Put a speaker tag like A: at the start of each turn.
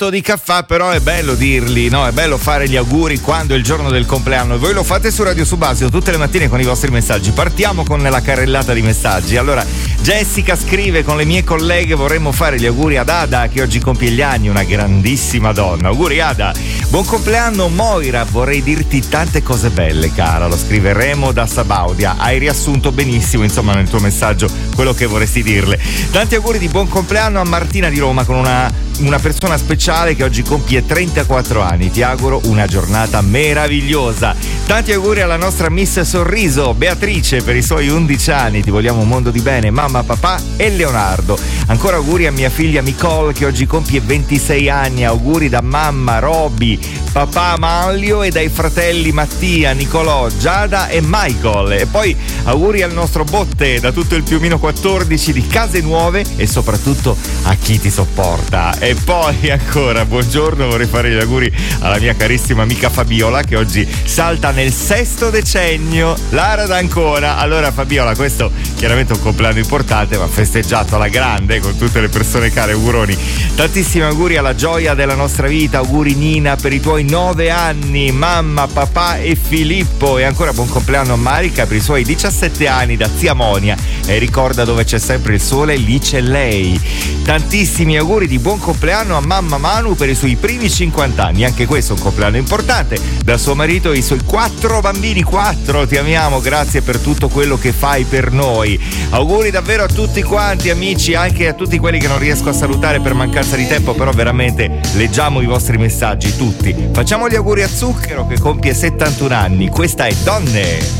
A: botto di caffè, però è bello dirli, no? È bello fare gli auguri quando è il giorno del compleanno. E voi lo fate su Radio Subasio tutte le mattine con i vostri messaggi. Partiamo con la carrellata di messaggi. Allora, Jessica scrive: con le mie colleghe vorremmo fare gli auguri ad Ada che oggi compie gli anni, una grandissima donna. Auguri Ada. Buon compleanno Moira, vorrei dirti tante cose belle cara, lo scrive Remo da Sabaudia. Hai riassunto benissimo insomma nel tuo messaggio quello che vorresti dirle. Tanti auguri di buon compleanno a Martina di Roma con una persona speciale che oggi compie 34 anni. Ti auguro una giornata meravigliosa. Tanti auguri alla nostra Miss Sorriso Beatrice per i suoi 11 anni. Ti vogliamo un mondo di bene, mamma, papà e Leonardo. Ancora auguri a mia figlia Nicole che oggi compie 26 anni. Auguri da mamma Roby, papà Manlio e dai fratelli Mattia, Nicolò, Giada e Michael. E poi auguri al nostro Botte da tutto il Piumino 14 di Case Nuove e soprattutto a chi ti sopporta. E poi ancora buongiorno, vorrei fare gli auguri alla mia carissima amica Fabiola che oggi salta nel 6° decennio. Lara d'Ancona. Allora Fabiola, questo chiaramente è un compleanno importante, ma festeggiato alla grande con tutte le persone care. Auguroni, tantissimi auguri alla gioia della nostra vita. Auguri Nina per i tuoi 9 anni, mamma, papà e Filippo. E ancora buon compleanno a Marica per i suoi 17 anni da zia Monia. E ricorda, dove c'è sempre il sole lì c'è lei. Tantissimi auguri di buon compleanno a mamma Manu per i suoi primi 50 anni. Anche questo è un compleanno importante, da suo marito e i suoi 4 bambini. 4, ti amiamo, grazie per tutto quello che fai per noi. Auguri davvero a tutti quanti amici, anche a tutti quelli che non riesco a salutare per mancanza di tempo, però veramente leggiamo i vostri messaggi tutti. Facciamo gli auguri a Zucchero che compie 71 anni. Questa è Donne.